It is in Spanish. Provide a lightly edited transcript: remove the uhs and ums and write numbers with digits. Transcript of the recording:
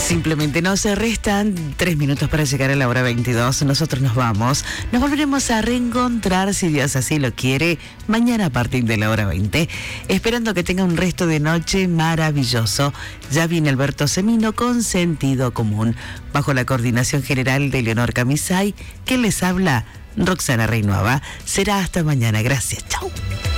Simplemente nos restan 3 minutos para llegar a la hora 22. Nosotros nos vamos. Nos volveremos a reencontrar, si Dios así lo quiere, mañana a partir de la hora 20. Esperando que tenga un resto de noche maravilloso. Ya viene Alberto Semino con Sentido Común, bajo la coordinación general de Leonor Camisay, que les habla Roxana Reinuava. Será hasta mañana. Gracias. Chau.